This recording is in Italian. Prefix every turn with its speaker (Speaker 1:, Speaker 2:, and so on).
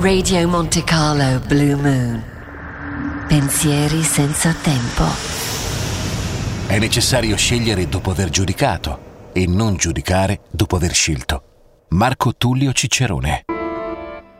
Speaker 1: Radio Monte Carlo Blue Moon. Pensieri senza tempo.
Speaker 2: È necessario scegliere dopo aver giudicato e non giudicare dopo aver scelto. Marco Tullio Cicerone.